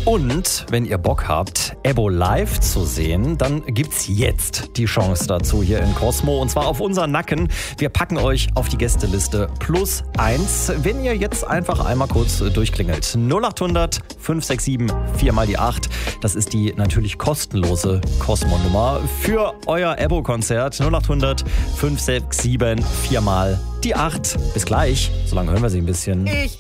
Und wenn ihr Bock habt, Ebbo live zu sehen, dann gibt's jetzt die Chance dazu hier in Cosmo. Und zwar auf unseren Nacken. Wir packen euch auf die Gästeliste +1, wenn ihr jetzt einfach einmal kurz durchklingelt. 0800 567 4 mal die 8. Das ist die natürlich kostenlose Cosmo-Nummer für euer Ebbo-Konzert. 0800 567 4 mal die 8. Bis gleich. So lange hören wir sie ein bisschen. Ich